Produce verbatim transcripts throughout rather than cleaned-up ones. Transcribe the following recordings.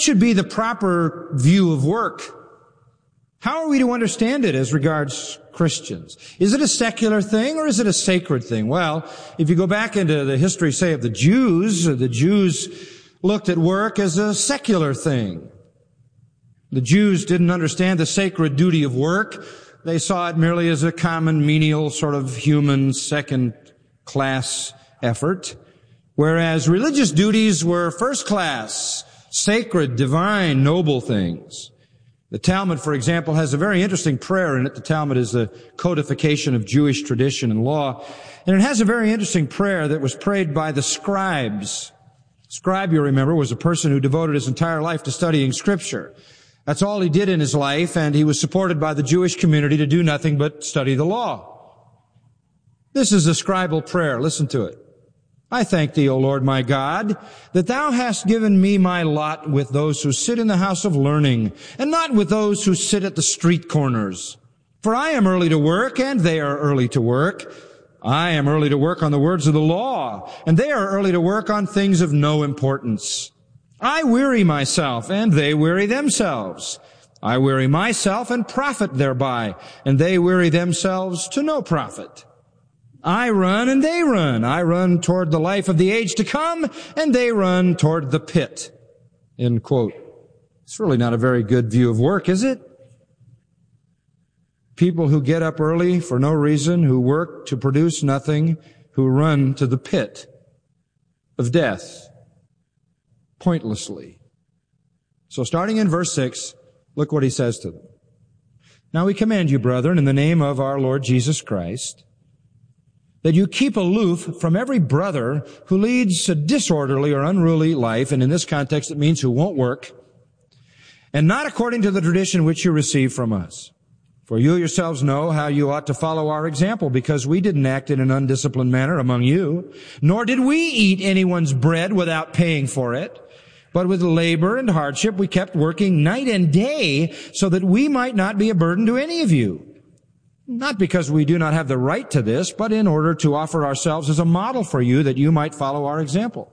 should be the proper view of work? How are we to understand it as regards Christians? Is it a secular thing or is it a sacred thing? Well, if you go back into the history, say, of the Jews, the Jews looked at work as a secular thing. The Jews didn't understand the sacred duty of work. They saw it merely as a common, menial, sort of human, second-class effort, whereas religious duties were first-class, sacred, divine, noble things. The Talmud, for example, has a very interesting prayer in it. The Talmud is a codification of Jewish tradition and law, and it has a very interesting prayer that was prayed by the scribes. Scribe, you remember, was a person who devoted his entire life to studying Scripture. That's all he did in his life, and he was supported by the Jewish community to do nothing but study the law. This is a scribal prayer. Listen to it. I thank thee, O Lord my God, that thou hast given me my lot with those who sit in the house of learning, and not with those who sit at the street corners. For I am early to work, and they are early to work. I am early to work on the words of the law, and they are early to work on things of no importance. I weary myself, and they weary themselves. I weary myself and profit thereby, and they weary themselves to no profit. I run and they run. I run toward the life of the age to come, and they run toward the pit. End quote. It's really not a very good view of work, is it? People who get up early for no reason, who work to produce nothing, who run to the pit of death pointlessly. So starting in verse six, look what he says to them. Now we command you, brethren, in the name of our Lord Jesus Christ, that you keep aloof from every brother who leads a disorderly or unruly life, and in this context it means who won't work, and not according to the tradition which you receive from us. For you yourselves know how you ought to follow our example, because we didn't act in an undisciplined manner among you, nor did we eat anyone's bread without paying for it. But with labor and hardship we kept working night and day, so that we might not be a burden to any of you. Not because we do not have the right to this, but in order to offer ourselves as a model for you, that you might follow our example.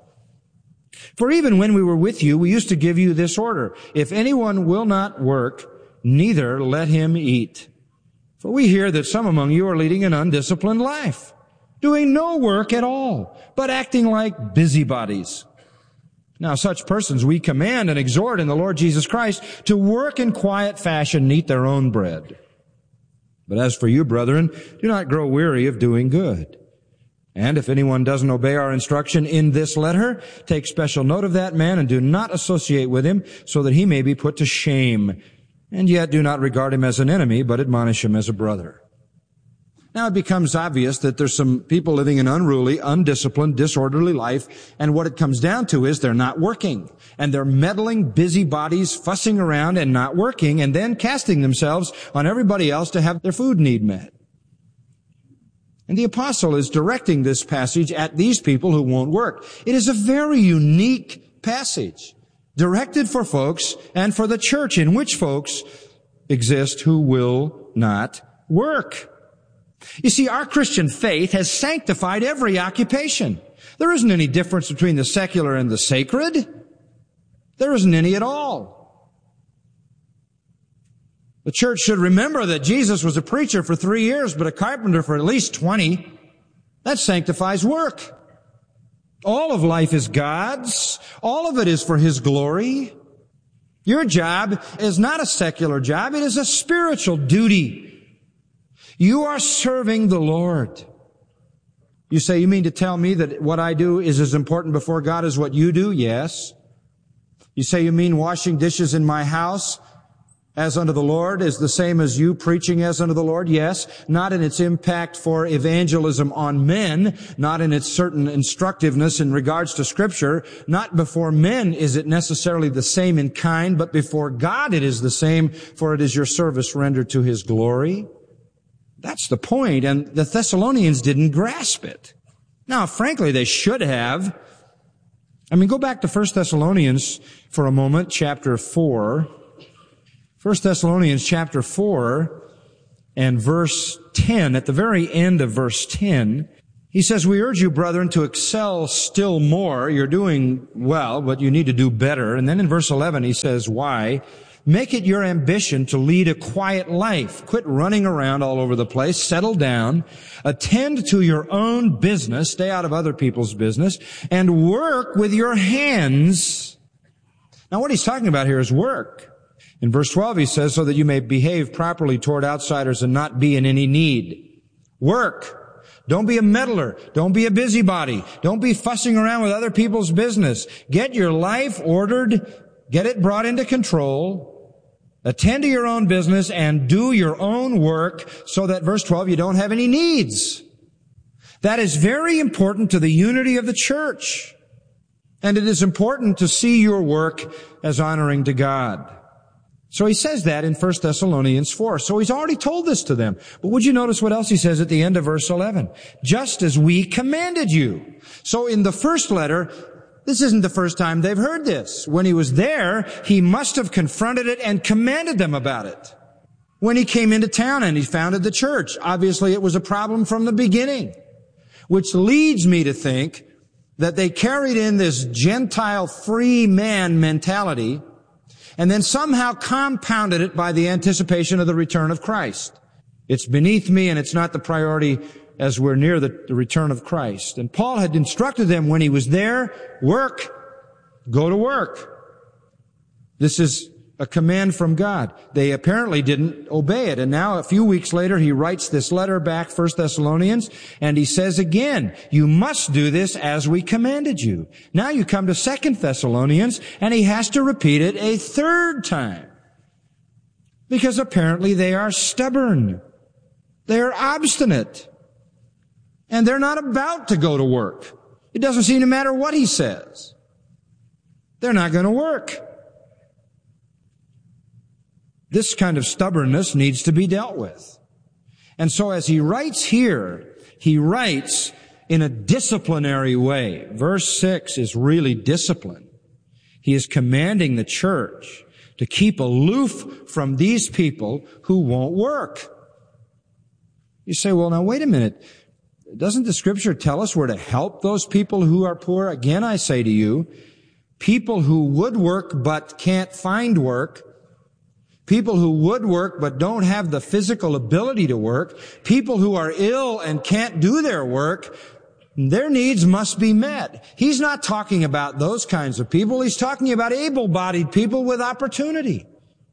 For even when we were with you, we used to give you this order: if anyone will not work, neither let him eat. For we hear that some among you are leading an undisciplined life, doing no work at all, but acting like busybodies. Now such persons we command and exhort in the Lord Jesus Christ to work in quiet fashion and eat their own bread. But as for you, brethren, do not grow weary of doing good. And if anyone doesn't obey our instruction in this letter, take special note of that man and do not associate with him, so that he may be put to shame. And yet do not regard him as an enemy, but admonish him as a brother. Now it becomes obvious that there's some people living an unruly, undisciplined, disorderly life, and what it comes down to is they're not working. And they're meddling busybodies, fussing around and not working, and then casting themselves on everybody else to have their food need met. And the apostle is directing this passage at these people who won't work. It is a very unique passage, directed for folks and for the church in which folks exist who will not work. You see, our Christian faith has sanctified every occupation. There isn't any difference between the secular and the sacred. There isn't any at all. The church should remember that Jesus was a preacher for three years, but a carpenter for at least twenty. That sanctifies work. All of life is God's. All of it is for His glory. Your job is not a secular job. It is a spiritual duty. You are serving the Lord. You say, you mean to tell me that what I do is as important before God as what you do? Yes. You say, you mean washing dishes in my house as unto the Lord is the same as you preaching as unto the Lord? Yes. Not in its impact for evangelism on men, not in its certain instructiveness in regards to Scripture. Not before men is it necessarily the same in kind, but before God it is the same, for it is your service rendered to His glory. That's the point, and the Thessalonians didn't grasp it. Now, frankly, they should have. I mean, go back to First Thessalonians for a moment, chapter four. First Thessalonians chapter four and verse ten. At the very end of verse ten, He says, we urge you, brethren, to excel still more. You're doing well, but you need to do better. And then in verse eleven, he says, why? Make it your ambition to lead a quiet life. Quit running around all over the place. Settle down. Attend to your own business. Stay out of other people's business. And work with your hands. Now what he's talking about here is work. In verse twelve, he says, so that you may behave properly toward outsiders and not be in any need. Work. Don't be a meddler. Don't be a busybody. Don't be fussing around with other people's business. Get your life ordered. Get it brought into control. Attend to your own business and do your own work so that, verse twelve, you don't have any needs. That is very important to the unity of the church. And it is important to see your work as honoring to God. So he says that in First Thessalonians four. So he's already told this to them. But would you notice what else he says at the end of verse eleven? Just as we commanded you. So in the first letter, this isn't the first time they've heard this. When he was there, he must have confronted it and commanded them about it. When he came into town and he founded the church, obviously it was a problem from the beginning, which leads me to think that they carried in this Gentile free man mentality and then somehow compounded it by the anticipation of the return of Christ. It's beneath me and it's not the priority as we're near the, the return of Christ. And Paul had instructed them when he was there, work, go to work. This is a command from God. They apparently didn't obey it. And now a few weeks later, he writes this letter back, First Thessalonians, and he says again, you must do this as we commanded you. Now you come to Second Thessalonians, and he has to repeat it a third time. Because apparently they are stubborn. They are obstinate. And they're not about to go to work. It doesn't seem to matter what he says. They're not going to work. This kind of stubbornness needs to be dealt with. And so as he writes here, he writes in a disciplinary way. Verse six is really discipline. He is commanding the church to keep aloof from these people who won't work. You say, well, now wait a minute. Doesn't the scripture tell us we're to help those people who are poor? Again, I say to you, people who would work but can't find work, people who would work but don't have the physical ability to work, people who are ill and can't do their work, their needs must be met. He's not talking about those kinds of people. He's talking about able-bodied people with opportunity.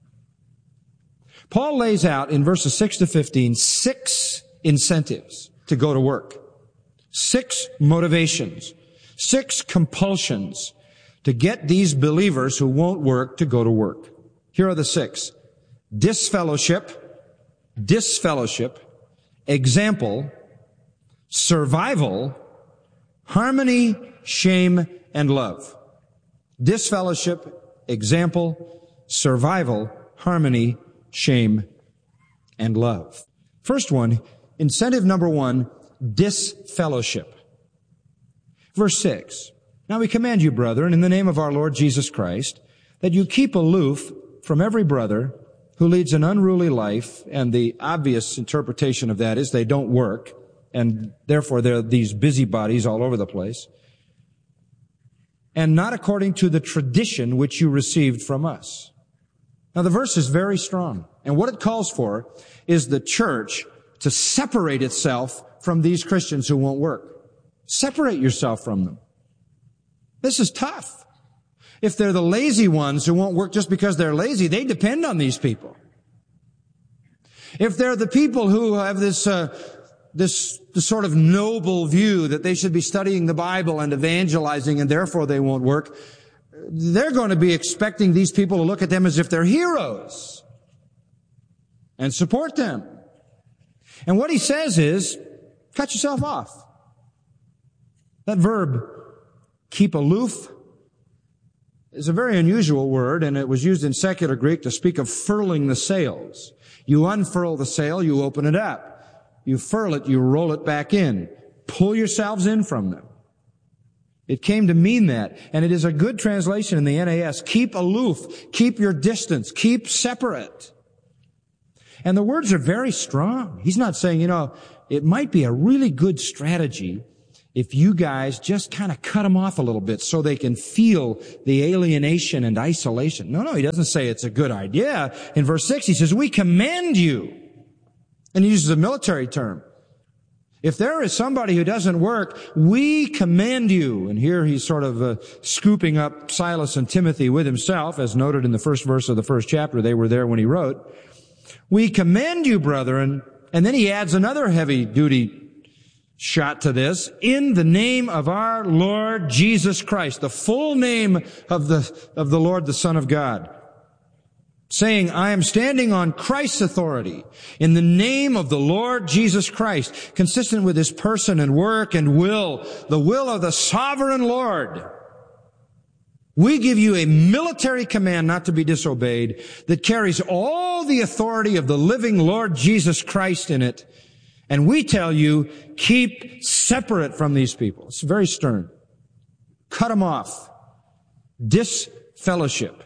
Paul lays out in verses six to fifteen six incentives to go to work. Six motivations. Six compulsions to get these believers who won't work to go to work. Here are the six. Disfellowship, disfellowship, example, survival, harmony, shame, and love. Disfellowship, example, survival, harmony, shame, and love. First one, incentive number one, disfellowship. Verse six. Now we command you, brethren, in the name of our Lord Jesus Christ, that you keep aloof from every brother who leads an unruly life, and the obvious interpretation of that is they don't work, and therefore they're these busybodies all over the place, and not according to the tradition which you received from us. Now the verse is very strong, and what it calls for is the church to separate itself from these Christians who won't work. Separate yourself from them. This is tough. If they're the lazy ones who won't work just because they're lazy, they depend on these people. If they're the people who have this, uh, this, this sort of noble view that they should be studying the Bible and evangelizing and therefore they won't work, they're going to be expecting these people to look at them as if they're heroes and support them. And what he says is, cut yourself off. That verb, keep aloof, is a very unusual word, and it was used in secular Greek to speak of furling the sails. You unfurl the sail, you open it up. You furl it, you roll it back in. Pull yourselves in from them. It came to mean that, and it is a good translation in the N A S. Keep aloof, keep your distance, keep separate. And the words are very strong. He's not saying, you know, it might be a really good strategy if you guys just kind of cut them off a little bit so they can feel the alienation and isolation. No, no, he doesn't say it's a good idea. In verse six, he says, we command you. And he uses a military term. If there is somebody who doesn't work, we command you. And here he's sort of uh, scooping up Silas and Timothy with himself, as noted in the first verse of the first chapter. They were there when he wrote. We command you, brethren. And then he adds another heavy-duty shot to this, in the name of our Lord Jesus Christ, the full name of the, of the Lord, the Son of God, saying, I am standing on Christ's authority in the name of the Lord Jesus Christ, consistent with his person and work and will, the will of the sovereign Lord. We give you a military command not to be disobeyed that carries all the authority of the living Lord Jesus Christ in it. And we tell you, keep separate from these people. It's very stern. Cut them off. Disfellowship.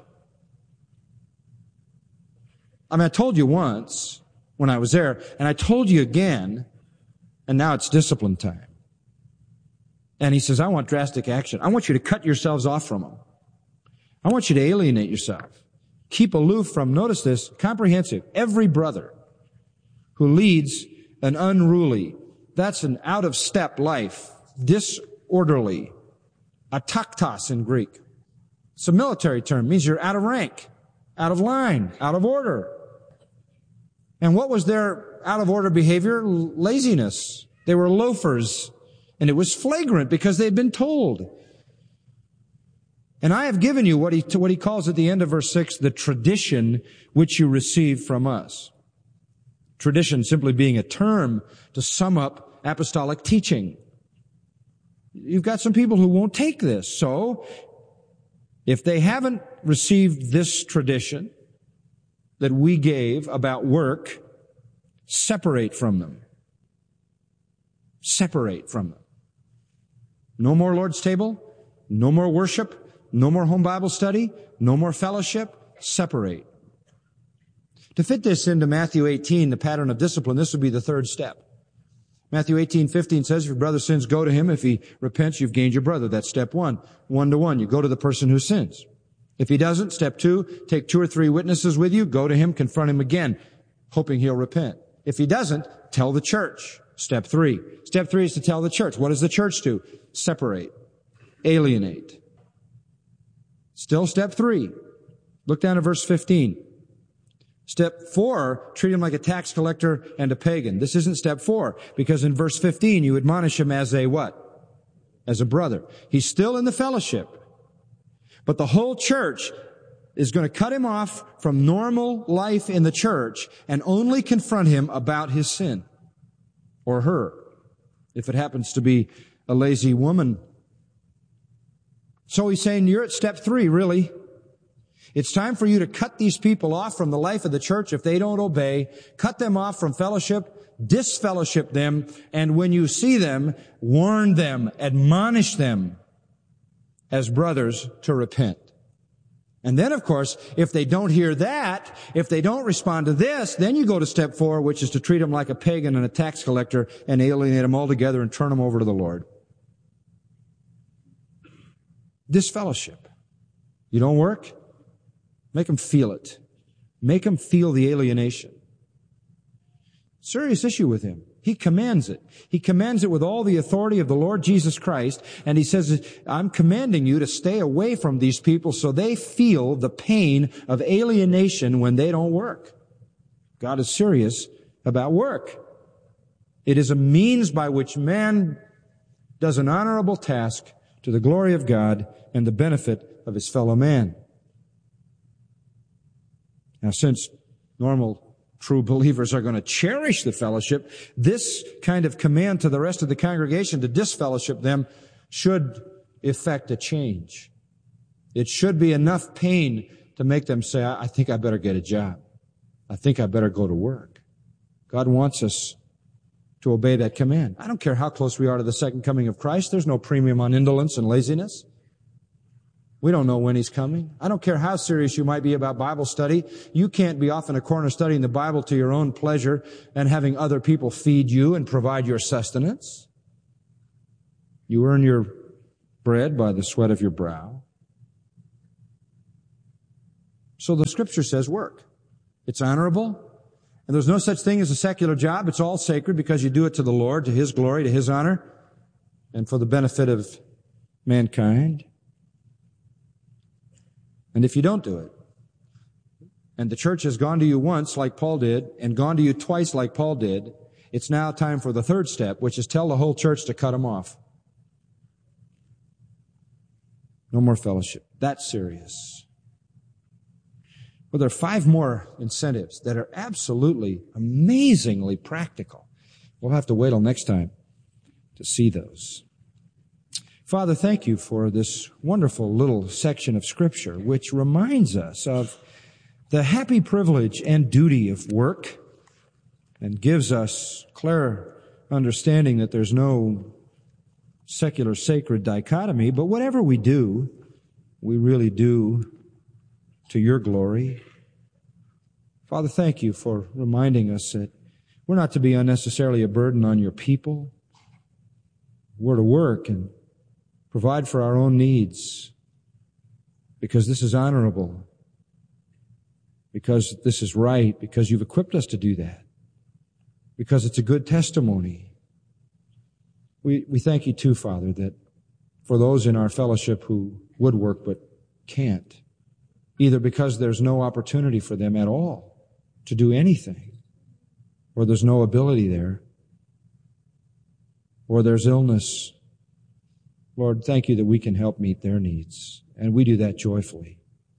I mean, I told you once when I was there, and I told you again, and now it's discipline time. And he says, I want drastic action. I want you to cut yourselves off from them. I want you to alienate yourself. Keep aloof from, notice this, comprehensive, every brother who leads an unruly, that's an out-of-step life, disorderly, ataktos in Greek. It's a military term. It means you're out of rank, out of line, out of order. And what was their out-of-order behavior? Laziness. They were loafers, and it was flagrant because they had been told. And I have given you what he, what he calls at the end of verse six, the tradition which you received from us. Tradition simply being a term to sum up apostolic teaching. You've got some people who won't take this. So, if they haven't received this tradition that we gave about work, separate from them. Separate from them. No more Lord's table, no more worship, no more home Bible study, no more fellowship. Separate. To fit this into Matthew eighteen, the pattern of discipline, this would be the third step. Matthew eighteen fifteen says, if your brother sins, go to him. If he repents, you've gained your brother. That's step one. One to one. You go to the person who sins. If he doesn't, step two, take two or three witnesses with you. Go to him, confront him again, hoping he'll repent. If he doesn't, tell the church. Step three. Step three is to tell the church. What does the church do? Separate. Alienate. Still step three. Look down at verse fifteen. Step four, treat him like a tax collector and a pagan. This isn't step four, because in verse fifteen, you admonish him as a what? As a brother. He's still in the fellowship. But the whole church is going to cut him off from normal life in the church and only confront him about his sin. Or her, if it happens to be a lazy woman. So he's saying, you're at step three, really. It's time for you to cut these people off from the life of the church if they don't obey. Cut them off from fellowship, disfellowship them, and when you see them, warn them, admonish them as brothers to repent. And then, of course, if they don't hear that, if they don't respond to this, then you go to step four, which is to treat them like a pagan and a tax collector and alienate them altogether and turn them over to the Lord. Disfellowship. You don't work? Make them feel it. Make them feel the alienation. Serious issue with him. He commands it. He commands it with all the authority of the Lord Jesus Christ. And he says, I'm commanding you to stay away from these people so they feel the pain of alienation when they don't work. God is serious about work. It is a means by which man does an honorable task to the glory of God and the benefit of his fellow man. Now, since normal true believers are going to cherish the fellowship, this kind of command to the rest of the congregation to disfellowship them should effect a change. It should be enough pain to make them say, I think I better get a job. I think I better go to work. God wants us to obey that command. I don't care how close we are to the second coming of Christ. There's no premium on indolence and laziness. We don't know when he's coming. I don't care how serious you might be about Bible study. You can't be off in a corner studying the Bible to your own pleasure and having other people feed you and provide your sustenance. You earn your bread by the sweat of your brow. So the Scripture says work. It's honorable. And there's no such thing as a secular job. It's all sacred because you do it to the Lord, to His glory, to His honor, and for the benefit of mankind. And if you don't do it, and the church has gone to you once like Paul did, and gone to you twice like Paul did, it's now time for the third step, which is tell the whole church to cut them off. No more fellowship. That's serious. Well, there are five more incentives that are absolutely, amazingly practical. We'll have to wait till next time to see those. Father, thank you for this wonderful little section of Scripture, which reminds us of the happy privilege and duty of work, and gives us clear understanding that there's no secular sacred dichotomy, but whatever we do, we really do to your glory. Father, thank you for reminding us that we're not to be unnecessarily a burden on your people. We're to work and provide for our own needs because this is honorable, because this is right, because you've equipped us to do that, because it's a good testimony. We, we thank you too, Father, that for those in our fellowship who would work but can't, either because there's no opportunity for them at all to do anything, or there's no ability there, or there's illness, Lord, thank you that we can help meet their needs, and we do that joyfully.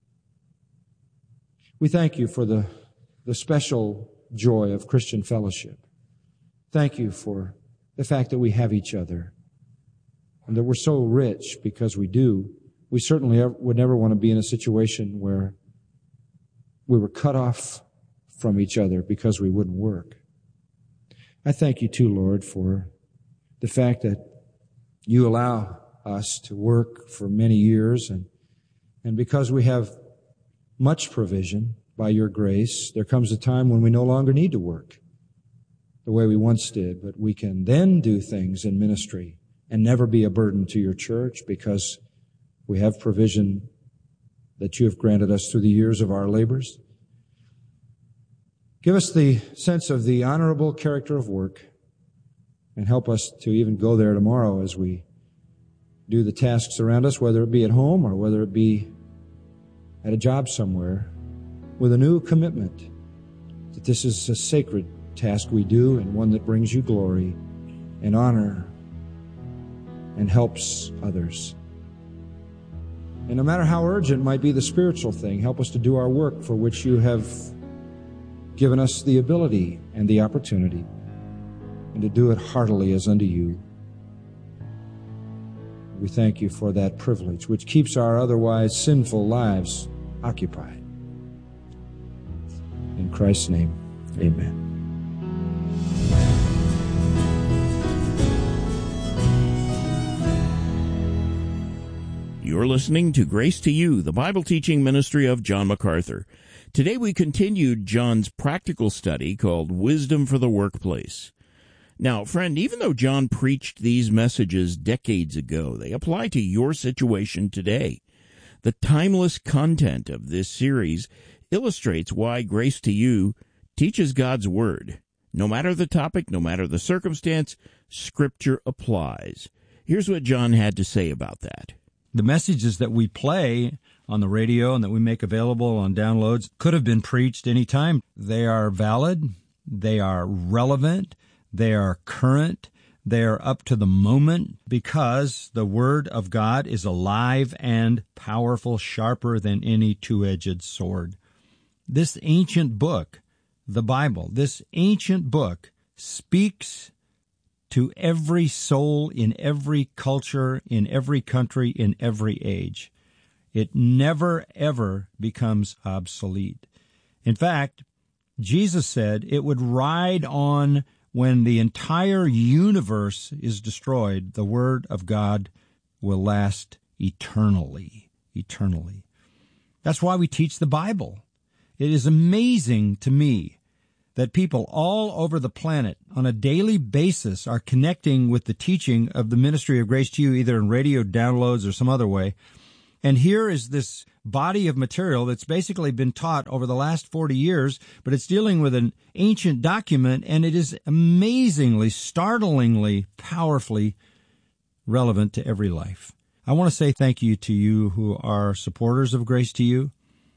We thank you for the, the special joy of Christian fellowship. Thank you for the fact that we have each other and that we're so rich because we do. We certainly would never want to be in a situation where we were cut off from each other because we wouldn't work. I thank you too, Lord, for the fact that you allow us to work for many years, and, and because we have much provision by your grace, there comes a time when we no longer need to work the way we once did, but we can then do things in ministry and never be a burden to your church because we have provision that you have granted us through the years of our labors. Give us the sense of the honorable character of work and help us to even go there tomorrow as we do the tasks around us, whether it be at home or whether it be at a job somewhere, with a new commitment that this is a sacred task we do and one that brings you glory and honor and helps others. And no matter how urgent might be the spiritual thing, help us to do our work for which you have given us the ability and the opportunity, and to do it heartily as unto you. We thank you for that privilege, which keeps our otherwise sinful lives occupied. In Christ's name, amen. You're listening to Grace to You, the Bible teaching ministry of John MacArthur. Today we continued John's practical study called Wisdom for the Workplace. Now, friend, even though John preached these messages decades ago, they apply to your situation today. The timeless content of this series illustrates why Grace to You teaches God's Word. No matter the topic, no matter the circumstance, Scripture applies. Here's what John had to say about that. The messages that we play on the radio and that we make available on downloads could have been preached any time. They are valid, they are relevant, they are current, they are up to the moment, because the Word of God is alive and powerful, sharper than any two-edged sword. This ancient book, the Bible, this ancient book speaks to every soul in every culture, in every country, in every age. It never, ever becomes obsolete. In fact, Jesus said it would ride on when the entire universe is destroyed. The Word of God will last eternally, eternally. That's why we teach the Bible. It is amazing to me that people all over the planet on a daily basis are connecting with the teaching of the ministry of Grace to You, either in radio downloads or some other way. And here is this body of material that's basically been taught over the last forty years, but it's dealing with an ancient document, and it is amazingly, startlingly, powerfully relevant to every life. I want to say thank you to you who are supporters of Grace to You.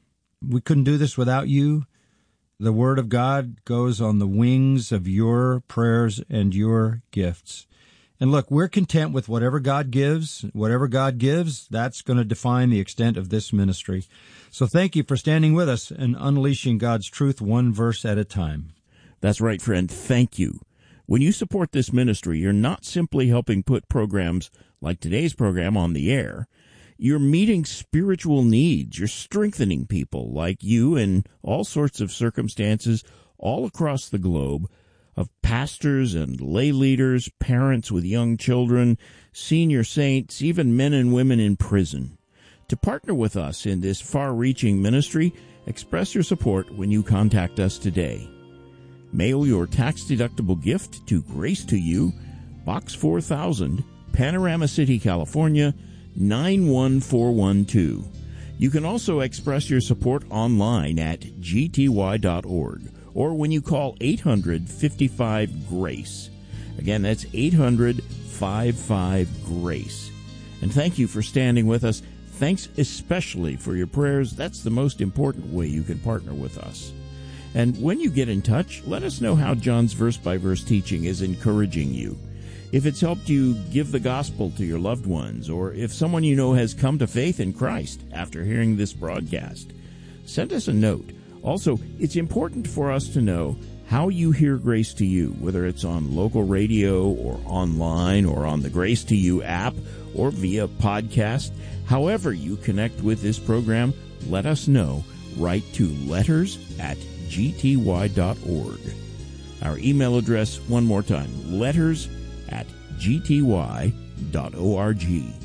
We couldn't do this without you. The Word of God goes on the wings of your prayers and your gifts. And look, we're content with whatever God gives. Whatever God gives, that's going to define the extent of this ministry. So thank you for standing with us and unleashing God's truth one verse at a time. That's right, friend. Thank you. When you support this ministry, you're not simply helping put programs like today's program on the air. You're meeting spiritual needs. You're strengthening people like you in all sorts of circumstances all across the globe, of pastors and lay leaders, parents with young children, senior saints, even men and women in prison. To partner with us in this far-reaching ministry, express your support when you contact us today. Mail your tax-deductible gift to Grace to You, Box four thousand, Panorama City, California, nine one four one two. You can also express your support online at g t y dot org. or when you call eight hundred, fifty-five, GRACE. Again, that's eight hundred, fifty-five, GRACE. And thank you for standing with us. Thanks especially for your prayers. That's the most important way you can partner with us. And when you get in touch, let us know how John's verse-by-verse teaching is encouraging you. If it's helped you give the gospel to your loved ones, or if someone you know has come to faith in Christ after hearing this broadcast, send us a note. Also, it's important for us to know how you hear Grace to You, whether it's on local radio or online or on the Grace to You app or via podcast. However you connect with this program, let us know. Write to letters at g t y dot org. Our email address, one more time, letters at g t y dot org.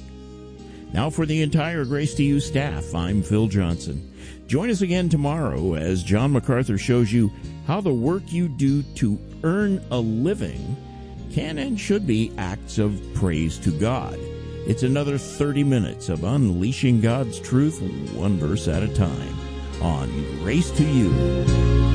Now for the entire Grace to You staff, I'm Phil Johnson. Join us again tomorrow as John MacArthur shows you how the work you do to earn a living can and should be acts of praise to God. It's another thirty minutes of unleashing God's truth one verse at a time on Grace to You.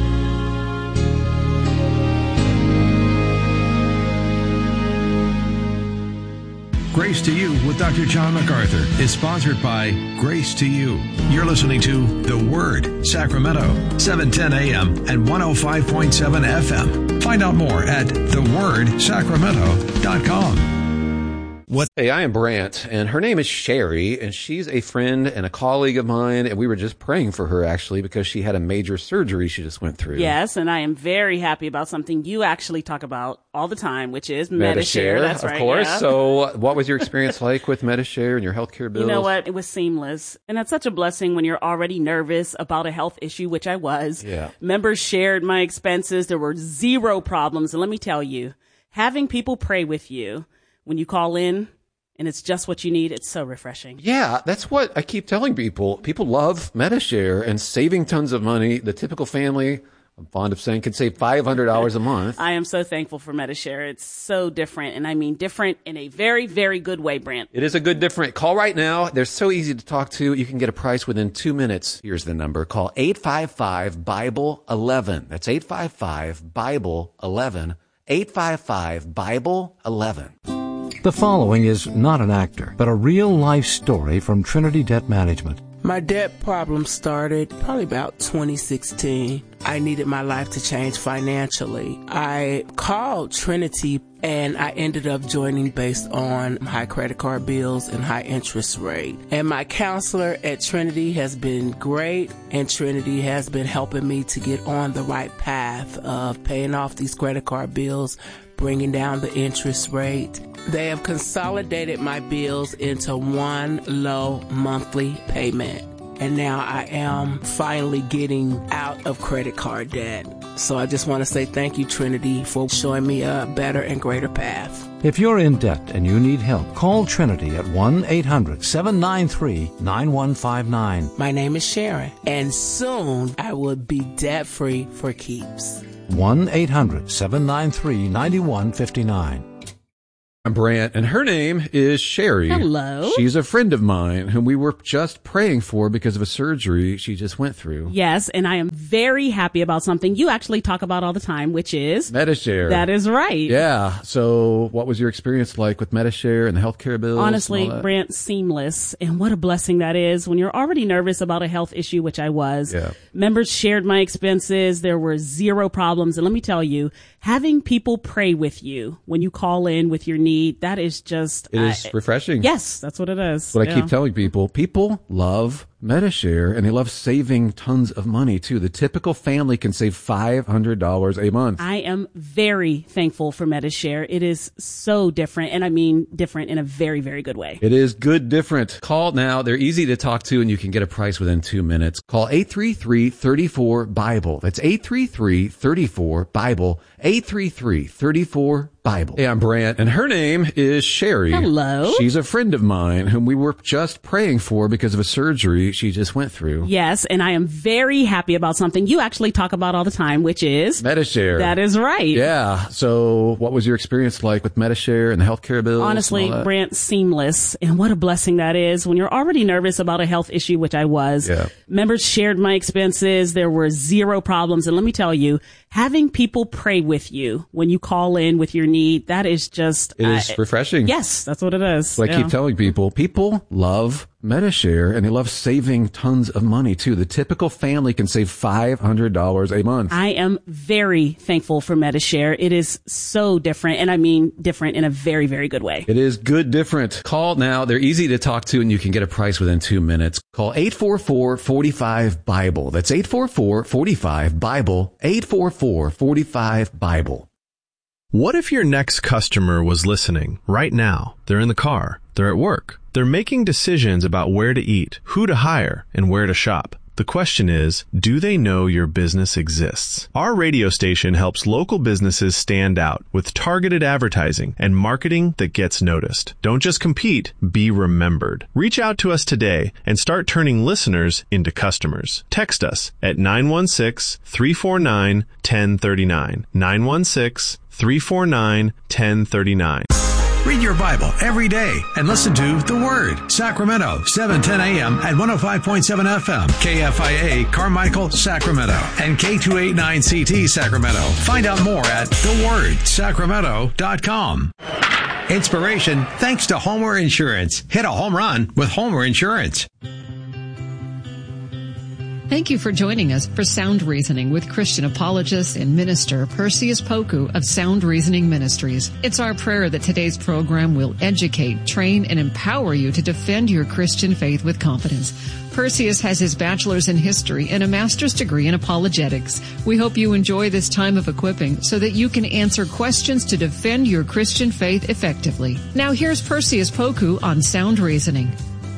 Grace to You with Doctor John MacArthur is sponsored by Grace to You. You're listening to The Word, Sacramento, seven ten a.m. and one oh five point seven F M. Find out more at the word sacramento dot com. What? Hey, I am Brant, and her name is Sherry, and she's a friend and a colleague of mine, and we were just praying for her, actually, because she had a major surgery she just went through. Yes, and I am very happy about something you actually talk about all the time, which is Medi-Share. Medi-Share, That's right. Of course. Yeah. So what was your experience like with Medi-Share and your healthcare bills? You know what? It was seamless. And that's such a blessing when you're already nervous about a health issue, which I was. Yeah. Members shared my expenses. There were zero problems. And let me tell you, having people pray with you when you call in, and it's just what you need, it's so refreshing. Yeah, that's what I keep telling people. People love Medi-Share and saving tons of money. The typical family, I'm fond of saying, can save five hundred dollars a month. I am so thankful for Medi-Share. It's so different, and I mean different in a very, very good way, Brant. It is a good different. Call right now. They're so easy to talk to. You can get a price within two minutes. Here's the number. Call eight five five, Bible eleven. That's eight five five, Bible eleven. eight five five, Bible eleven. The following is not an actor, but a real-life story from Trinity Debt Management. My debt problem started probably about twenty sixteen. I needed my life to change financially. I called Trinity and I ended up joining based on high credit card bills and high interest rate. And my counselor at Trinity has been great, and Trinity has been helping me to get on the right path of paying off these credit card bills, bringing down the interest rate. They have consolidated my bills into one low monthly payment. And now I am finally getting out of credit card debt. So I just want to say thank you, Trinity, for showing me a better and greater path. If you're in debt and you need help, call Trinity at one eight hundred, seven nine three, nine one five nine. My name is Sharon, and soon I will be debt-free for keeps. one eight hundred seven nine three nine one five nine. I'm Brant, and her name is Sherry. Hello. She's a friend of mine whom we were just praying for because of a surgery she just went through. Yes, and I am very happy about something you actually talk about all the time, which is Medi-Share. That is right. Yeah. So what was your experience like with Medi-Share and the healthcare bills? Honestly, and all that? Brant, seamless. And what a blessing that is when you're already nervous about a health issue, which I was. Yeah. Members shared my expenses. There were zero problems. And let me tell you, having people pray with you when you call in with your need, that is just... It is uh, refreshing. Yes, that's what it is. That's what yeah. I keep telling people. People love Medi-Share, and they love saving tons of money, too. The typical family can save five hundred dollars a month. I am very thankful for Medi-Share. It is so different, and I mean different in a very, very good way. It is good different. Call now. They're easy to talk to, and you can get a price within two minutes. Call eight three three, three four, BIBLE. That's eight three three, three four, BIBLE. eight three three, three four, BIBLE. Hey, I'm Brant, and her name is Sherry. Hello. She's a friend of mine whom we were just praying for because of a surgery she just went through. Yes, and I am very happy about something you actually talk about all the time, which is Medi-Share. That is right. Yeah. So what was your experience like with Medi-Share and the healthcare bills? Honestly, and all that? Brant, seamless. And what a blessing that is when you're already nervous about a health issue, which I was. Yeah. Members shared my expenses. There were zero problems. And let me tell you, having people pray with you when you call in with your need, that is just... It is uh, refreshing. Yes, that's what it is. So I Yeah. keep telling people, people love Medi-Share, and they love saving tons of money, too. The typical family can save five hundred dollars a month. I am very thankful for Medi-Share. It is so different, and I mean different in a very, very good way. It is good different. Call now. They're easy to talk to, and you can get a price within two minutes. Call eight four four, four five, BIBLE. That's eight four four, four five, BIBLE. eight four four, four five, BIBLE. What if your next customer was listening right now? They're in the car. They're at work. They're making decisions about where to eat, who to hire, and where to shop. The question is, do they know your business exists? Our radio station helps local businesses stand out with targeted advertising and marketing that gets noticed. Don't just compete, be remembered. Reach out to us today and start turning listeners into customers. Text us at nine one six, three four nine, one zero three nine. nine one six, three four nine, one zero three nine. Read your Bible every day and listen to The Word. Sacramento, seven ten a.m. at one oh five point seven F M. K F I A, Carmichael, Sacramento. And K two eighty-nine C T, Sacramento. Find out more at the word sacramento dot com. Inspiration thanks to Homer Insurance. Hit a home run with Homer Insurance. Thank you for joining us for Sound Reasoning with Christian apologist and minister Perseus Poku of Sound Reasoning Ministries. It's our prayer that today's program will educate, train, and empower you to defend your Christian faith with confidence. Perseus has his bachelor's in history and a master's degree in apologetics. We hope you enjoy this time of equipping so that you can answer questions to defend your Christian faith effectively. Now here's Perseus Poku on Sound Reasoning.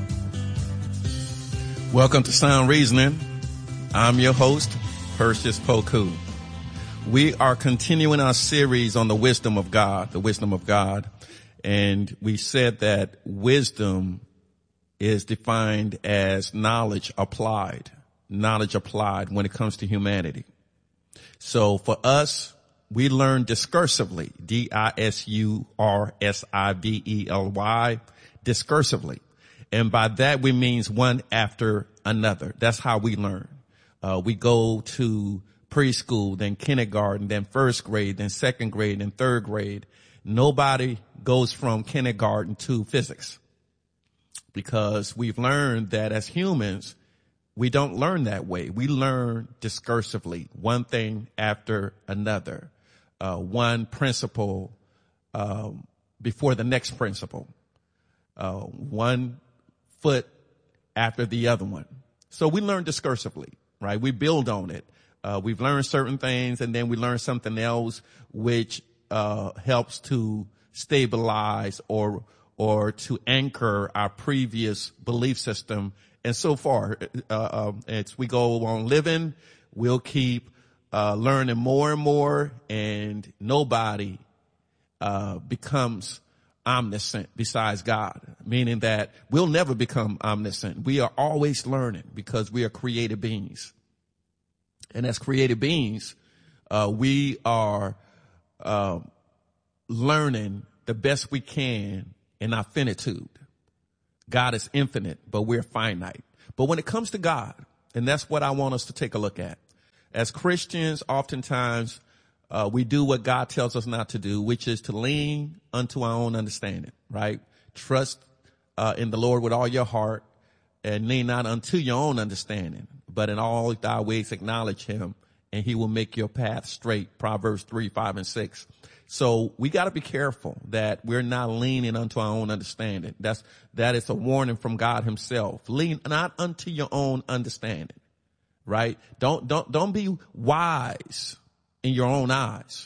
Welcome to Sound Reasoning. I'm your host, Perseus Poku. We are continuing our series on the wisdom of God, the wisdom of God. And we said that wisdom is defined as knowledge applied, knowledge applied when it comes to humanity. So for us, we learn discursively, D I S U R S I V E L Y, discursively. And by that we means one after another. That's how we learn. Uh, we go to preschool, then kindergarten, then first grade, then second grade, then third grade. Nobody goes from kindergarten to physics because we've learned that as humans, we don't learn that way. We learn discursively, one thing after another, uh, one principle um, before the next principle, uh, one foot after the other one. So we learn discursively. Right? We build on it. Uh, we've learned certain things and then we learn something else which, uh, helps to stabilize or, or to anchor our previous belief system. And so far, uh, uh as we go on living, we'll keep, uh, learning more and more and nobody, uh, becomes omniscient besides God, meaning that we'll never become omniscient. We are always learning because we are created beings. And as created beings, Uh, we are uh, learning the best we can in our finitude. God is infinite, but we're finite. But when it comes to God, and that's what I want us to take a look at. As Christians, oftentimes, uh, we do what God tells us not to do, which is to lean unto our own understanding, right? Trust uh, in the Lord with all your heart and lean not unto your own understanding, but in all thy ways acknowledge him and he will make your path straight. Proverbs three, five, and six. So we got to be careful that we're not leaning unto our own understanding. That's, that is a warning from God himself. Lean not unto your own understanding, right? Don't, don't, don't be wise in your own eyes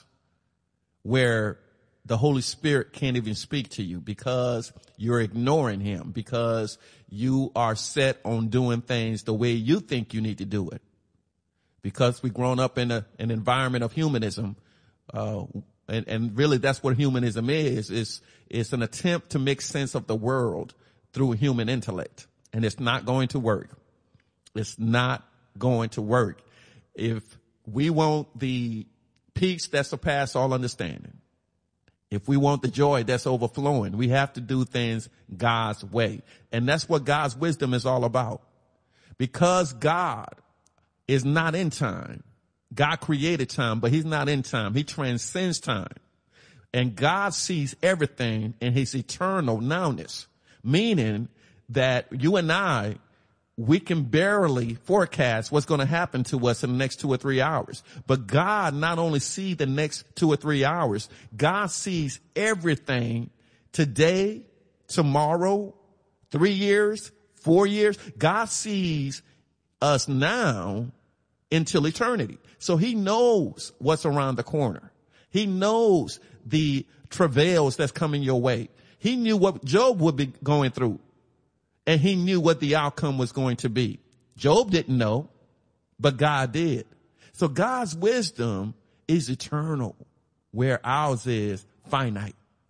where the Holy Spirit can't even speak to you because you're ignoring him, because you are set on doing things the way you think you need to do it. Because we've grown up in a, an environment of humanism, uh, and, and really that's what humanism is. It's, it's an attempt to make sense of the world through human intellect. And it's not going to work. It's not going to work. If we want the peace that surpasses all understanding, if we want the joy that's overflowing, we have to do things God's way. And that's what God's wisdom is all about. Because God is not in time. God created time, but he's not in time. He transcends time. And God sees everything in his eternal nowness, meaning that you and I, we can barely forecast what's going to happen to us in the next two or three hours. But God not only sees the next two or three hours, God sees everything today, tomorrow, three years, four years. God sees us now until eternity. So he knows what's around the corner. He knows the travails that's coming your way. He knew what Job would be going through, and he knew what the outcome was going to be. Job didn't know, but God did. So God's wisdom is eternal, where ours is finite,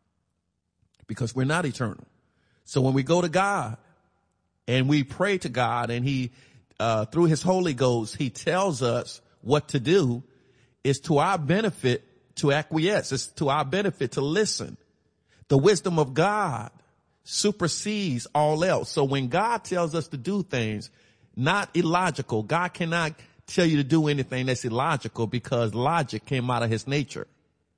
because we're not eternal. So when we go to God and we pray to God, and he Uh, through his Holy Ghost, he tells us what to do, it's to our benefit to acquiesce. It's to our benefit to listen. The wisdom of God supersedes all else. So when God tells us to do things, not illogical, God cannot tell you to do anything that's illogical because logic came out of his nature.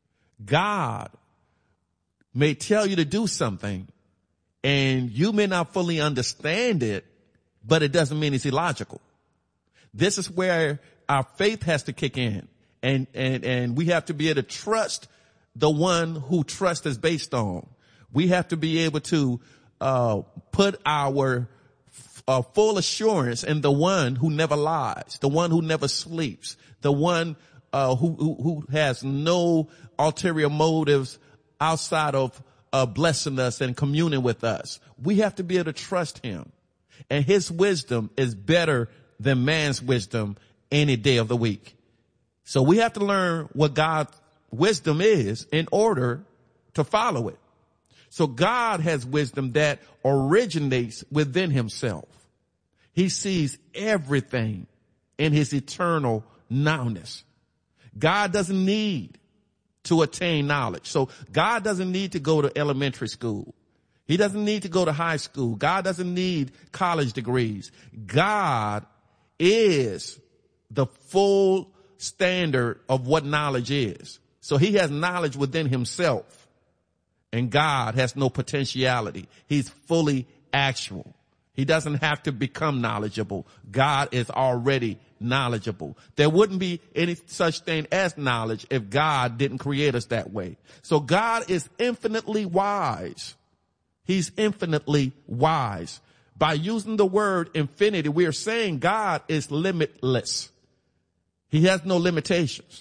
God may tell you to do something and you may not fully understand it, but it doesn't mean it's illogical. This is where our faith has to kick in. And, and, and we have to be able to trust the one who trust is based on. We have to be able to, uh, put our uh, full assurance in the one who never lies, the one who never sleeps, the one, uh, who, who, who has no ulterior motives outside of, uh, blessing us and communing with us. We have to be able to trust him. And his wisdom is better than man's wisdom any day of the week. So we have to learn what God's wisdom is in order to follow it. So God has wisdom that originates within himself. He sees everything in his eternal nowness. God doesn't need to attain knowledge. So God doesn't need to go to elementary school. He doesn't need to go to high school. God doesn't need college degrees. God is the full standard of what knowledge is. So he has knowledge within himself, and God has no potentiality. He's fully actual. He doesn't have to become knowledgeable. God is already knowledgeable. There wouldn't be any such thing as knowledge if God didn't create us that way. So God is infinitely wise. He's infinitely wise. By using the word infinity, we are saying God is limitless. He has no limitations.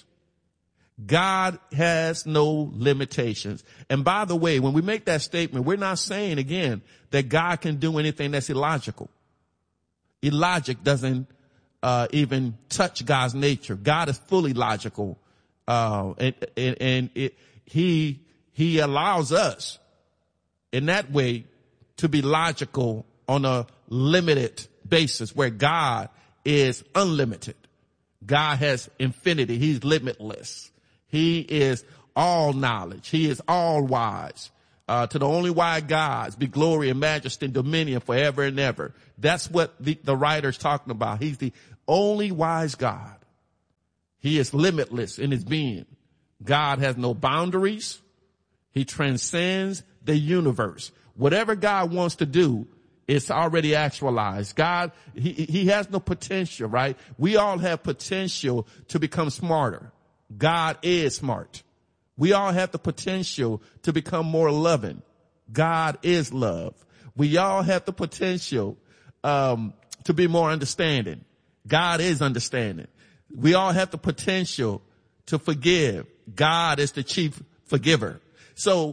God has no limitations. And by the way, when we make that statement, we're not saying again that God can do anything that's illogical. Illogic doesn't uh, even touch God's nature. God is fully logical, uh, and and, and it, he he allows us in that way to be logical on a limited basis, where God is unlimited. God has infinity. He's limitless. He is all knowledge. He is all wise. Uh, to the only wise gods be glory and majesty and dominion forever and ever. That's what the, the writer's talking about. He's the only wise God. He is limitless in his being. God has no boundaries. He transcends the universe. Whatever God wants to do, it's already actualized. God, he, he has no potential, right? We all have potential to become smarter. God is smart. We all have the potential to become more loving. God is love. We all have the potential um, to be more understanding. God is understanding. We all have the potential to forgive. God is the chief forgiver. So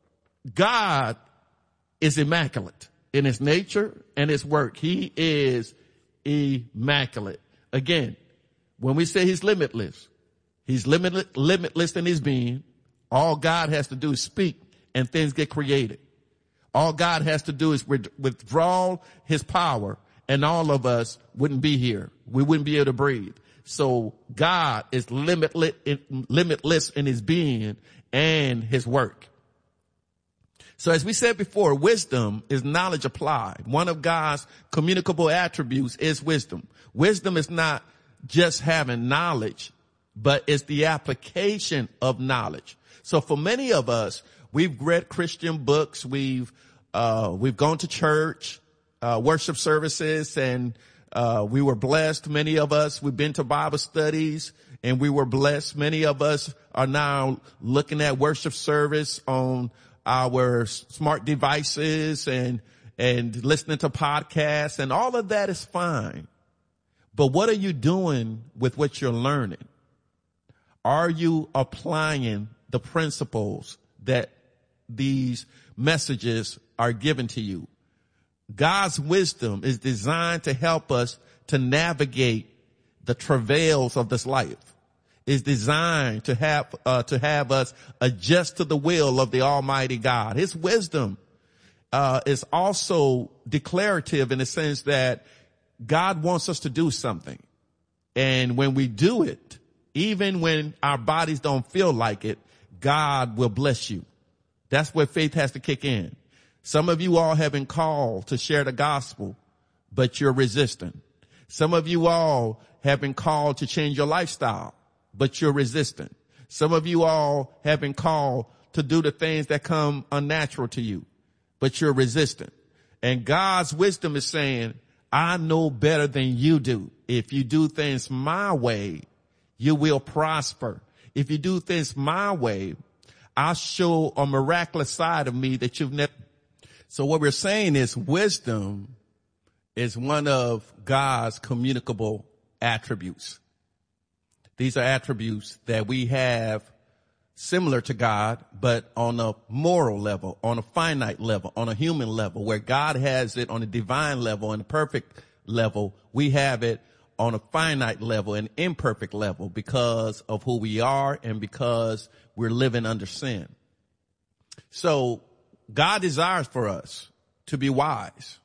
God is immaculate in his nature and his work. He is immaculate. Again, when we say he's limitless, he's limitless, limitless in his being. All God has to do is speak and things get created. All God has to do is withdraw his power and all of us wouldn't be here. We wouldn't be able to breathe. So God is limitless, limitless in his being and his work. So as we said before, wisdom is knowledge applied. One of God's communicable attributes is wisdom. Wisdom is not just having knowledge, but it's the application of knowledge. So for many of us, we've read Christian books, we've uh we've gone to church, uh worship services, and uh we were blessed. Many of us, we've been to Bible studies, and we were blessed. Many of us are now looking at worship service on our smart devices and and listening to podcasts, and all of that is fine. But what are you doing with what you're learning? Are you applying the principles that these messages are given to you? God's wisdom is designed to help us to navigate the travails of this life. Is designed to have uh, to have us adjust to the will of the Almighty God. His wisdom uh, is also declarative in the sense that God wants us to do something, and when we do it, even when our bodies don't feel like it, God will bless you. That's where faith has to kick in. Some of you all have been called to share the gospel, but you're resistant. Some of you all have been called to change your lifestyle, but you're resistant. Some of you all have been called to do the things that come unnatural to you, but you're resistant. And God's wisdom is saying, I know better than you do. If you do things my way, you will prosper. If you do things my way, I'll show a miraculous side of me that you've never. So what we're saying is wisdom is one of God's communicable attributes. These are attributes that we have similar to God, but on a moral level, on a finite level, on a human level, where God has it on a divine level and a perfect level. We have it on a finite level and imperfect level because of who we are and because we're living under sin. So God desires for us to be wise,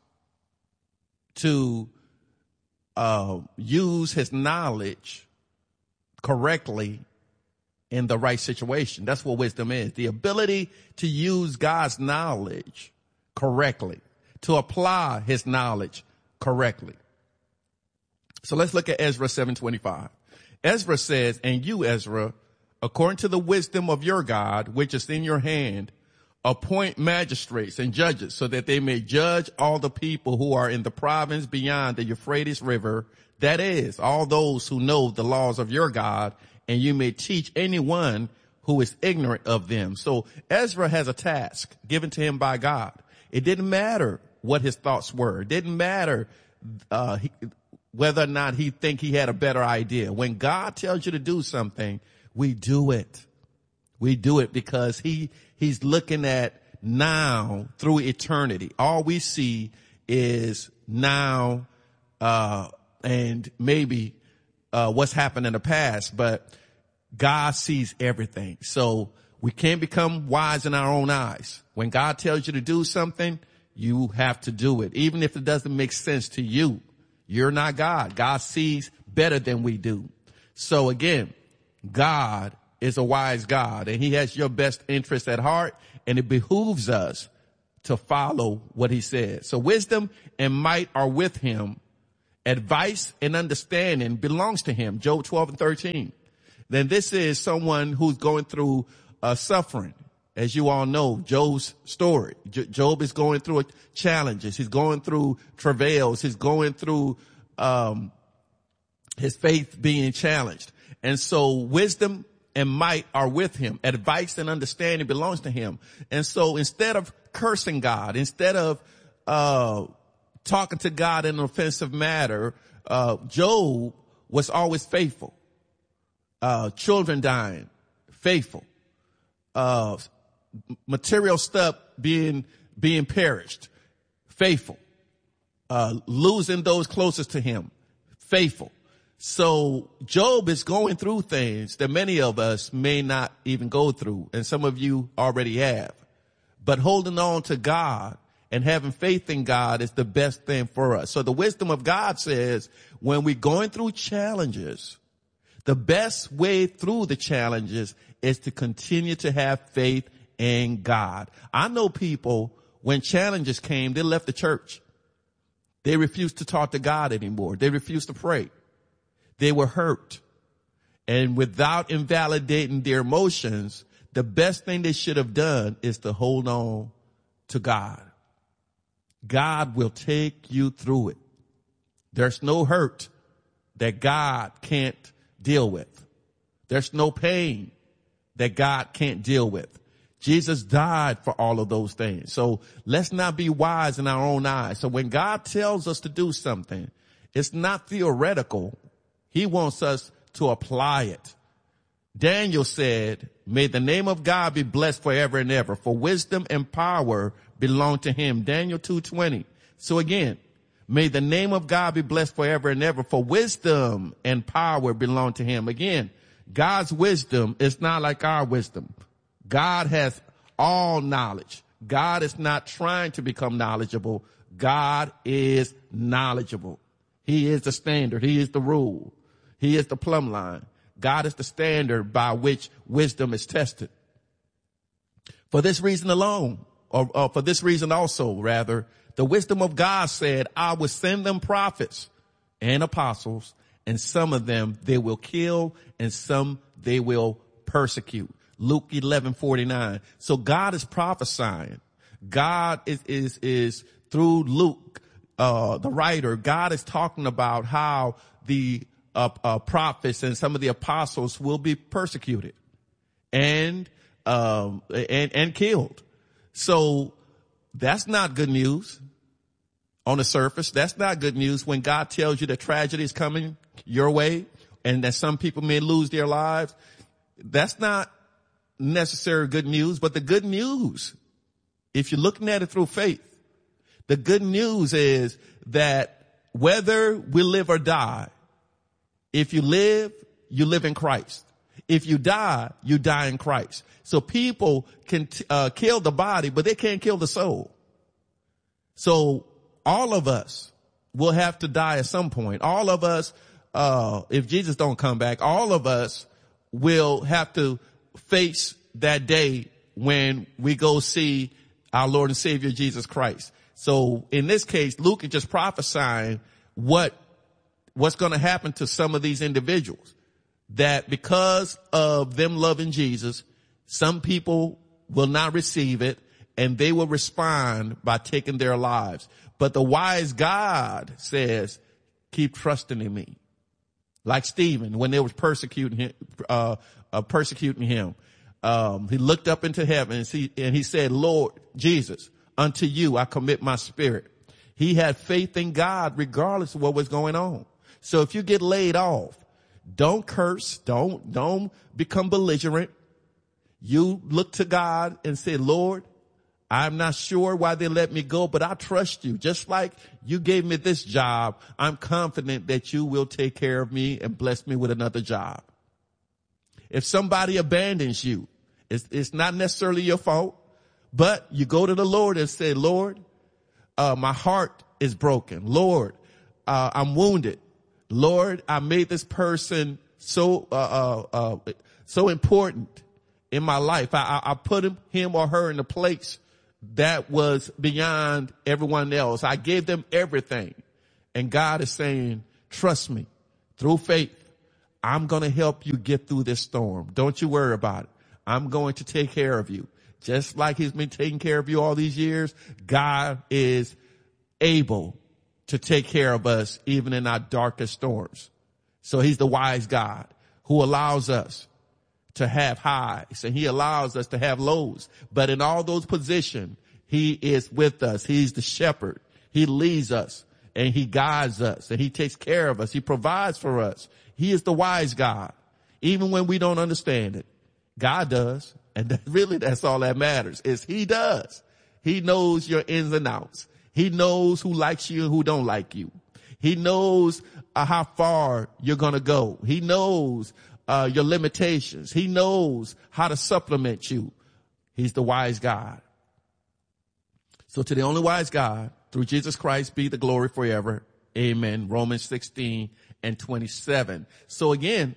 to uh, use his knowledge correctly in the right situation. That's what wisdom is. The ability to use God's knowledge correctly, to apply his knowledge correctly. So let's look at Ezra seven twenty-five. Ezra says, and you, Ezra, according to the wisdom of your God, which is in your hand, appoint magistrates and judges so that they may judge all the people who are in the province beyond the Euphrates River. That is, all those who know the laws of your God, and you may teach anyone who is ignorant of them. So Ezra has a task given to him by God. It didn't matter what his thoughts were. It didn't matter uh, he, whether or not he think he had a better idea. When God tells you to do something, we do it. We do it because he he's looking at now through eternity. All we see is now uh and maybe uh what's happened in the past, but God sees everything. So we can't become wise in our own eyes. When God tells you to do something, you have to do it, even if it doesn't make sense to you. You're not God. God sees better than we do. So again, God is a wise God, and he has your best interest at heart, and it behooves us to follow what he says. So wisdom and might are with him. Advice and understanding belongs to him. Job twelve and thirteen. Then this is someone who's going through uh, suffering. As you all know, Job's story. J- Job is going through challenges. He's going through travails. He's going through um, his faith being challenged. And so wisdom and might are with him. Advice and understanding belongs to him. And so instead of cursing God, instead of uh talking to God in an offensive matter, uh Job was always faithful. Uh children dying, faithful. Uh material stuff being being perished, faithful. Uh losing those closest to him, faithful. So Job is going through things that many of us may not even go through, and some of you already have. But holding on to God and having faith in God is the best thing for us. So the wisdom of God says when we're going through challenges, the best way through the challenges is to continue to have faith in God. I know people, when challenges came, they left the church. They refused to talk to God anymore. They refused to pray. They were hurt. And without invalidating their emotions, the best thing they should have done is to hold on to God. God will take you through it. There's no hurt that God can't deal with. There's no pain that God can't deal with. Jesus died for all of those things. So let's not be wise in our own eyes. So when God tells us to do something, it's not theoretical. He wants us to apply it. Daniel said, may the name of God be blessed forever and ever, for wisdom and power belong to him. Daniel two twenty. So again, may the name of God be blessed forever and ever, for wisdom and power belong to him. Again, God's wisdom is not like our wisdom. God has all knowledge. God is not trying to become knowledgeable. God is knowledgeable. He is the standard. He is the rule. He is the plumb line. God is the standard by which wisdom is tested. For this reason alone, or, or for this reason also, rather, the wisdom of God said, I will send them prophets and apostles, and some of them they will kill, and some they will persecute. Luke eleven forty-nine. So God is prophesying. God is, is, is through Luke, uh, the writer, God is talking about how the Uh, uh, prophets and some of the apostles will be persecuted and, um, and, and killed. So that's not good news on the surface. That's not good news when God tells you that tragedy is coming your way and that some people may lose their lives. That's not necessarily good news, but the good news, if you're looking at it through faith, the good news is that whether we live or die, if you live, you live in Christ. If you die, you die in Christ. So people can uh, kill the body, but they can't kill the soul. So all of us will have to die at some point. All of us, uh, if Jesus don't come back, all of us will have to face that day when we go see our Lord and Savior Jesus Christ. So in this case, Luke is just prophesying what what's going to happen to some of these individuals, that because of them loving Jesus, some people will not receive it and they will respond by taking their lives. But the wise God says, keep trusting in me. Like Stephen, when they was persecuting him, uh, uh persecuting him, um, he looked up into heaven and he, and he said, Lord Jesus, unto you I commit my spirit. He had faith in God regardless of what was going on. So if you get laid off, don't curse. Don't, don't become belligerent. You look to God and say, Lord, I'm not sure why they let me go, but I trust you. Just like you gave me this job, I'm confident that you will take care of me and bless me with another job. If somebody abandons you, it's, it's not necessarily your fault, but you go to the Lord and say, Lord, uh, my heart is broken. Lord, uh, I'm wounded. Lord, I made this person so, uh, uh, uh, so important in my life. I, I, I put him, him or her in a place that was beyond everyone else. I gave them everything. And God is saying, trust me, through faith, I'm going to help you get through this storm. Don't you worry about it. I'm going to take care of you. Just like he's been taking care of you all these years, God is able to take care of us even in our darkest storms. So he's the wise God who allows us to have highs and he allows us to have lows. But in all those positions, he is with us. He's the shepherd. He leads us and he guides us and he takes care of us. He provides for us. He is the wise God. Even when we don't understand it, God does. And that, really that's all that matters is he does. He knows your ins and outs. He knows who likes you and who don't like you. He knows uh, how far you're going to go. He knows uh, your limitations. He knows how to supplement you. He's the wise God. So to the only wise God, through Jesus Christ, be the glory forever. Amen. Romans sixteen and twenty-seven. So again,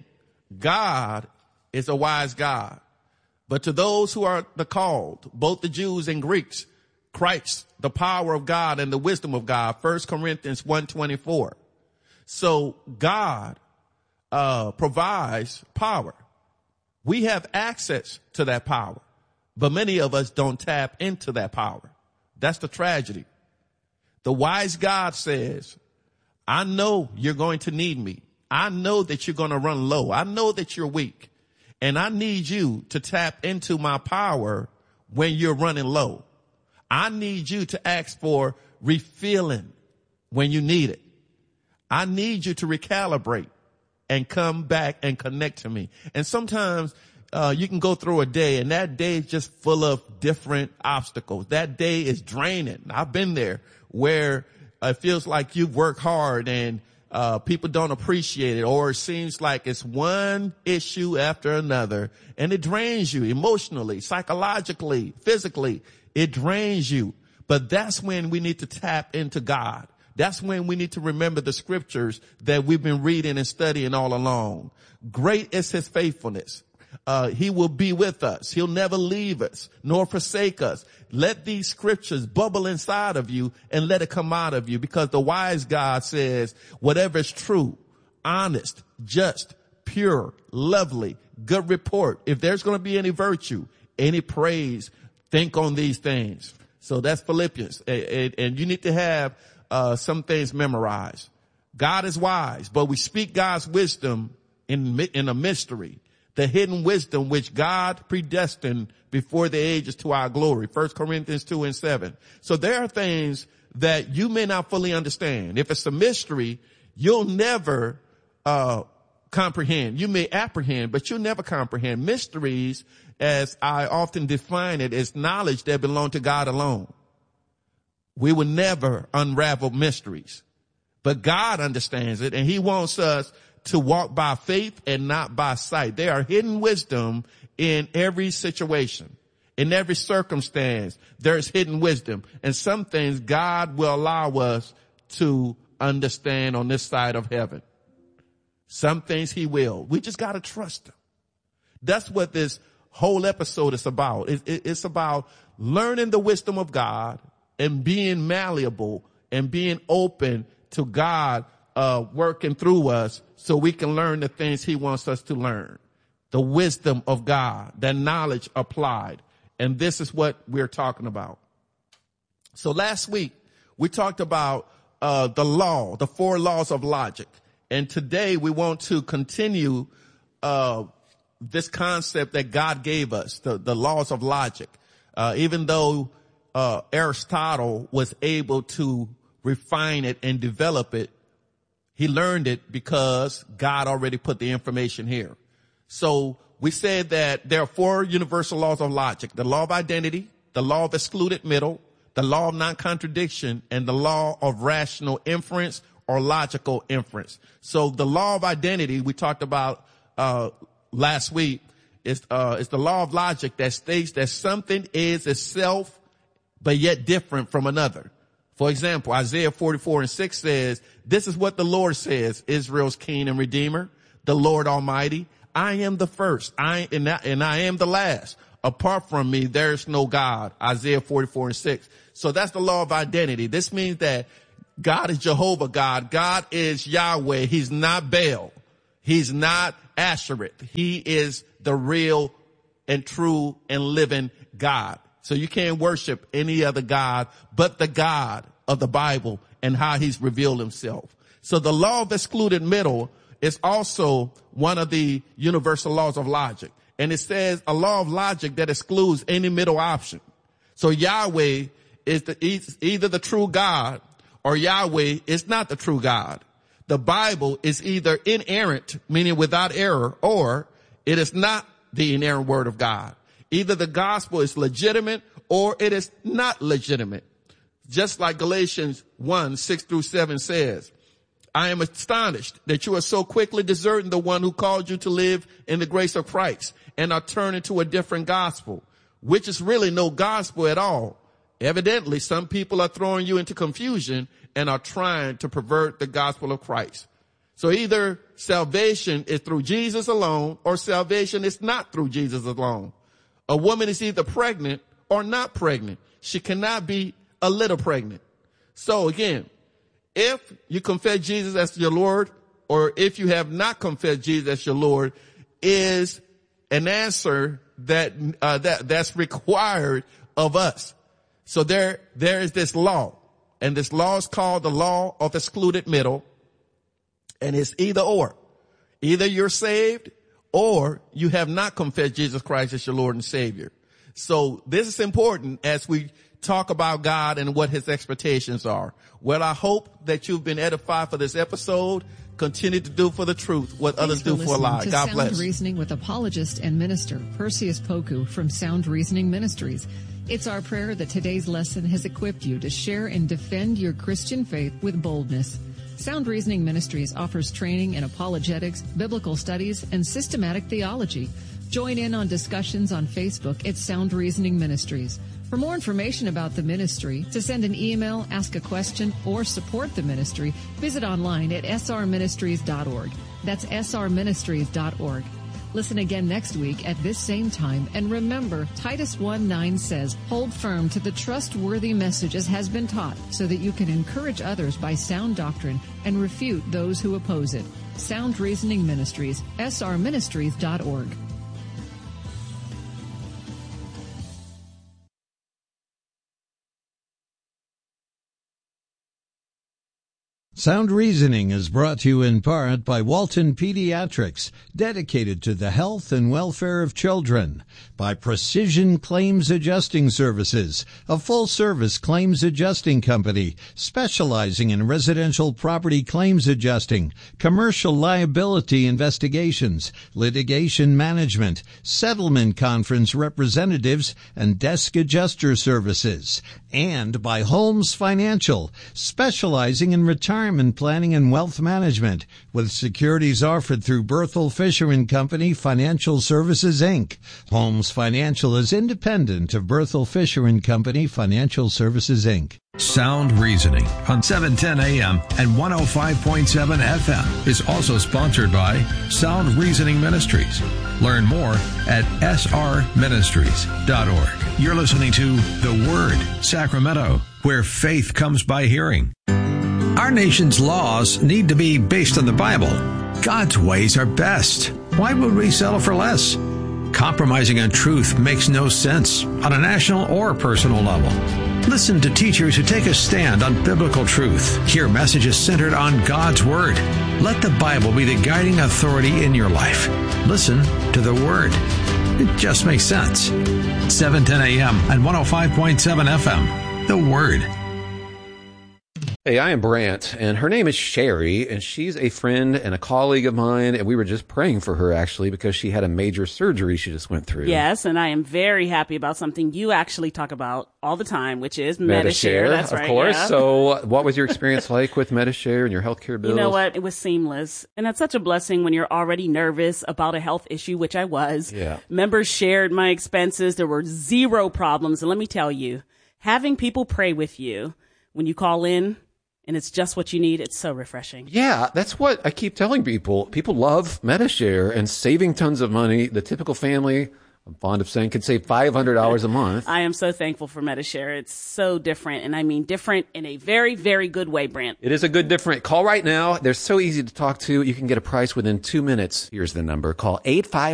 God is a wise God. But to those who are the called, both the Jews and Greeks, Christ, the power of God and the wisdom of God, First Corinthians one twenty-four. So God uh provides power. We have access to that power, but many of us don't tap into that power. That's the tragedy. The wise God says, I know you're going to need me. I know that you're going to run low. I know that you're weak. And I need you to tap into my power when you're running low. I need you to ask for refilling when you need it. I need you to recalibrate and come back and connect to me. And sometimes uh you can go through a day and that day is just full of different obstacles. That day is draining. I've been there where it feels like you've worked hard and uh people don't appreciate it, or it seems like it's one issue after another and it drains you emotionally, psychologically, physically. It drains you. But that's when we need to tap into God. That's when we need to remember the scriptures that we've been reading and studying all along. Great is his faithfulness. Uh, he will be with us. He'll never leave us nor forsake us. Let these scriptures bubble inside of you and let it come out of you, because the wise God says whatever is true, honest, just, pure, lovely, good report. If there's going to be any virtue, any praise, think on these things. So that's Philippians. And, and you need to have uh some things memorized. God is wise, but we speak God's wisdom in in a mystery, the hidden wisdom which God predestined before the ages to our glory. First Corinthians two and seven. So there are things that you may not fully understand. If it's a mystery, you'll never uh comprehend. You may apprehend, but you'll never comprehend. Mysteries, as I often define it, is knowledge that belong to God alone. We will never unravel mysteries, but God understands it, and he wants us to walk by faith and not by sight. There are hidden wisdom in every situation, in every circumstance. There's hidden wisdom, and some things God will allow us to understand on this side of heaven. Some things he will. We just got to trust him. That's what this whole episode is about. It, it, it's about learning the wisdom of God and being malleable and being open to God uh working through us so we can learn the things he wants us to learn. The wisdom of God, that knowledge applied. And this is what we're talking about. So last week we talked about uh the law, the four laws of logic. And today we want to continue uh this concept that God gave us, the, the laws of logic. Uh even though Uh, Aristotle was able to refine it and develop it, he learned it because God already put the information here. So we said that there are four universal laws of logic: the law of identity, the law of excluded middle, the law of non-contradiction, and the law of rational inference or logical inference. So the law of identity we talked about uh last week is uh is the law of logic that states that something is itself but yet different from another. For example, Isaiah forty-four and six says, this is what the Lord says, Israel's King and Redeemer. the Lord Almighty. I am the first. I and I, and I am the last. Apart from me, there is no God. Isaiah forty-four and six. So that's the law of identity. This means that God is Jehovah God. God is Yahweh. He's not Baal. He's not Ashereth. He is the real and true and living God. So you can't worship any other God but the God of the Bible and how he's revealed himself. So the law of excluded middle is also one of the universal laws of logic. And it says a law of logic that excludes any middle option. So Yahweh is the, either the true God or Yahweh is not the true God. The Bible is either inerrant, meaning without error, or it is not the inerrant word of God. Either the gospel is legitimate or it is not legitimate. Just like Galatians one, six through seven says, I am astonished that you are so quickly deserting the one who called you to live in the grace of Christ and are turning to a different gospel, which is really no gospel at all. Evidently, some people are throwing you into confusion and are trying to pervert the gospel of Christ. So either salvation is through Jesus alone or salvation is not through Jesus alone. A woman is either pregnant or not pregnant. She cannot be a little pregnant. So again, if you confess Jesus as your Lord, or if you have not confessed Jesus as your Lord, is an answer that, uh, that, that's required of us. So there, there is this law, and this law is called the law of excluded middle, and it's either or. Either you're saved or you have not confessed Jesus Christ as your Lord and Savior. So this is important as we talk about God and what his expectations are. Well, I hope that you've been edified for this episode. Continue to do for the truth what Thanks others do for, for a lie. God Sound bless. Reasoning with apologist and minister Perseus Poku from Sound Reasoning Ministries. It's our prayer that today's lesson has equipped you to share and defend your Christian faith with boldness. Sound Reasoning Ministries offers training in apologetics, biblical studies, and systematic theology. Join in on discussions on Facebook at Sound Reasoning Ministries. For more information about the ministry, to send an email, ask a question, or support the ministry, visit online at s r ministries dot org. That's s r ministries dot org. Listen again next week at this same time, and remember, Titus one nine says, hold firm to the trustworthy message as has been taught, so that you can encourage others by sound doctrine and refute those who oppose it. Sound Reasoning Ministries, s r ministries dot org. Sound Reasoning is brought to you in part by Walton Pediatrics, dedicated to the health and welfare of children, by Precision Claims Adjusting Services, a full-service claims adjusting company specializing in residential property claims adjusting, commercial liability investigations, litigation management, settlement conference representatives, and desk adjuster services, and by Holmes Financial, specializing in retirement planning and wealth management, with securities offered through Berthel Fisher and Company Financial Services, Incorporated. Holmes Financial is independent of Berthel Fisher and Company Financial Services, Incorporated. Sound Reasoning on seven ten A M and one oh five point seven F M is also sponsored by Sound Reasoning Ministries. Learn more at s r ministries dot org. You're listening to The Word, Sacramento, where faith comes by hearing. Our nation's laws need to be based on the Bible. God's ways are best. Why would we settle for less? Compromising on truth makes no sense on a national or personal level. Listen to teachers who take a stand on biblical truth. Hear messages centered on God's Word. Let the Bible be the guiding authority in your life. Listen to the Word. It just makes sense. seven ten A M and one oh five point seven F M. The Word. Hey, I am Brant, and her name is Sherry, and she's a friend and a colleague of mine, and we were just praying for her, actually, because she had a major surgery she just went through. Yes, and I am very happy about something you actually talk about all the time, which is Medi-Share. That's of right, course. yeah. So what was your experience like with Medi-Share and your healthcare bills? You know what? It was seamless, and it's such a blessing when you're already nervous about a health issue, which I was. Yeah. Members shared my expenses. There were zero problems, and let me tell you, having people pray with you when you call in, and it's just what you need. It's so refreshing. Yeah, that's what I keep telling people. People love Medi-Share and saving tons of money. The typical family, I'm fond of saying, could save five hundred dollars a month. I am so thankful for Medi-Share. It's so different, and I mean different in a very, very good way, Brent. It is a good different. Call right now. They're so easy to talk to. You can get a price within two minutes. Here's the number. Call eight five